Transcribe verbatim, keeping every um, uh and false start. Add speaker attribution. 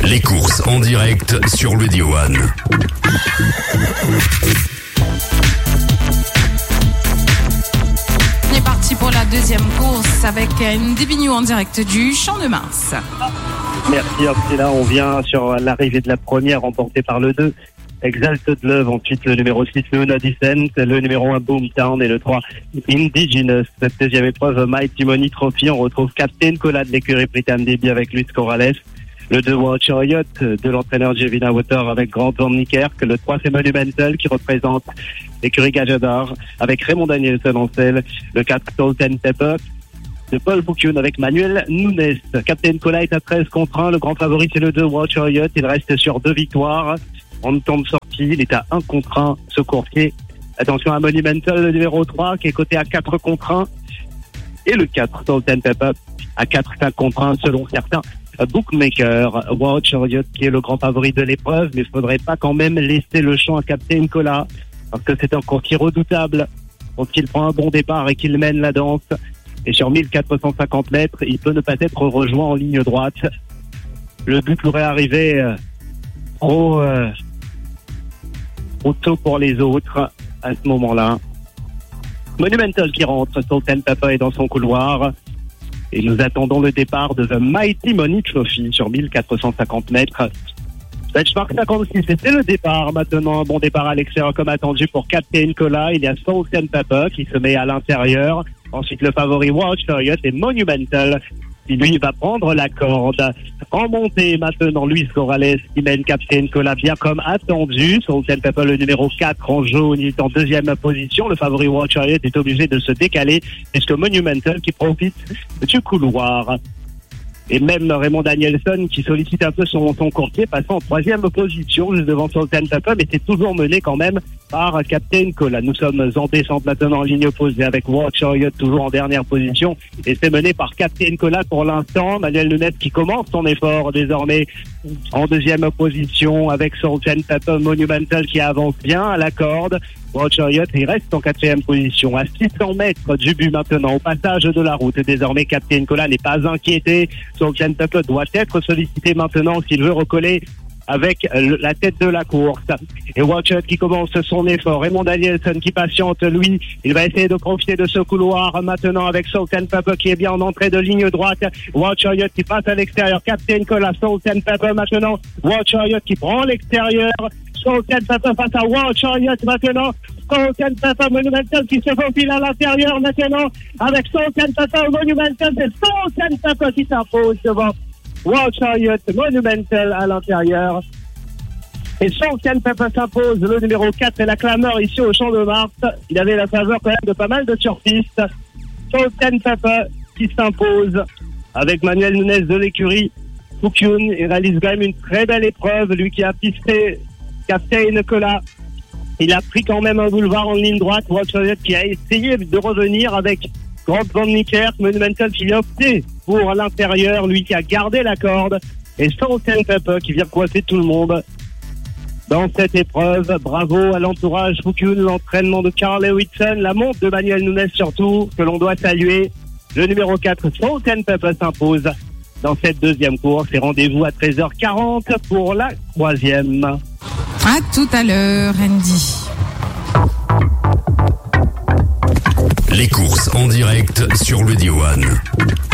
Speaker 1: Les courses en direct sur le D one.
Speaker 2: On est parti pour la deuxième course avec une Débignou en direct du Champ de Mars.
Speaker 3: Merci Ortila, on vient sur l'arrivée de la première remportée par le deux. Exalted Love, ensuite le numéro six, Luna Descent, le numéro un, Boomtown et le trois, Indigenous. Cette deuxième épreuve, Mighty Money Trophy, on retrouve Captain Cola de l'écurie Pritam Debbie avec Luis Corrales, le deux, Watch Riot de l'entraîneur Jevina Water avec Grant Van Niekerk, le trois, c'est Monumental qui représente l'écurie Gajadar avec Raymond Danielson en selle, le quatre, Salt and Pepper de Paul Boucune avec Manuel Nunes. Captain Cola est à treize contre un, le grand favori c'est le deux, Watch Riot, il reste sur deux victoires. En temps de sortie, il est à un contre un, ce courtier. Attention à Monumental, le numéro trois, qui est coté à quatre contre un. Et le quatre, Salt and Pepper, à quatre cinq contre un, selon certains bookmakers. Watch Riot, qui est le grand favori de l'épreuve, mais il faudrait pas quand même laisser le champ à Captain Cola, parce que c'est un courtier redoutable. Donc il prend un bon départ et qu'il mène la danse. Et sur mille quatre cent cinquante mètres, il peut ne pas être rejoint en ligne droite. Le but pourrait arriver euh, trop... Euh, Trop tôt pour les autres à ce moment-là. Monumental qui rentre, Sultan Papa est dans son couloir et nous attendons le départ de The Mighty Money Trophy sur mille quatre cent cinquante mètres. Benchmark cinquante-six, c'était le départ. Maintenant, un bon départ à l'extérieur comme attendu pour Captain Cola. Il y a Sultan Papa qui se met à l'intérieur. Ensuite, le favori Watch Riot et Monumental qui lui va prendre la corde. En montée maintenant, Luis Corrales qui mène Captain Cola bien comme attendu. Sultan Pepper, le numéro quatre en jaune, il est en deuxième position. Le favori Watch Riot est obligé de se décaler puisque Monumental qui profite du couloir. Et même Raymond Danielson qui sollicite un peu son, son courtier passant en troisième position juste devant Sultan Pepper, mais c'est toujours mené quand même par Captain Cola. Nous sommes en descente maintenant en ligne opposée avec Watch Riot toujours en dernière position et c'est mené par Captain Cola pour l'instant. Manuel Nunes qui commence son effort désormais en deuxième position avec Sultan Pepper, Monumental qui avance bien à la corde. Watch Riot, il reste en quatrième position à six cents mètres du but maintenant au passage de la route. Désormais, Captain Cola n'est pas inquiété. Sultan Pepper doit être sollicité maintenant s'il veut recoller avec la tête de la course. Et Watch Riot qui commence son effort. Raymond Danielson qui patiente, lui, il va essayer de profiter de ce couloir maintenant avec Sultan Pepper qui est bien en entrée de ligne droite. Watch Riot qui passe à l'extérieur. Captain Cola, Sultan Pepper maintenant. Watch Riot qui prend l'extérieur. Sultan Pepper face à Watch Riot maintenant. Sultan Pepper, Monumental qui se faufile à l'intérieur maintenant avec Sultan Pepper, Monumental, c'est Sultan Pepper qui s'impose devant Watch Riot, Monumental à l'intérieur. Et Sultan Pepper s'impose, le numéro quatre et la clameur ici au Champ de Mars. Il avait la faveur quand même de pas mal de surpistes. Sultan Pepper qui s'impose avec Manuel Nunes de l'écurie Fukun. Il réalise quand même une très belle épreuve, lui qui a pisté Captain Cola. Il a pris quand même un boulevard en ligne droite. Watch Riot qui a essayé de revenir avec Grant Van Niekerk, Monumental qui a opté pour l'intérieur, lui qui a gardé la corde. Et Sultan Pepper qui vient coincer tout le monde dans cette épreuve. Bravo à l'entourage Fukun, l'entraînement de Carl Whitson, la montre de Manuel Nunes surtout, que l'on doit saluer. Le numéro quatre, Sultan Pepper s'impose dans cette deuxième course. Et rendez-vous à treize heures quarante pour la troisième.
Speaker 2: À tout à l'heure, Andy.
Speaker 1: Les courses en direct sur le D one.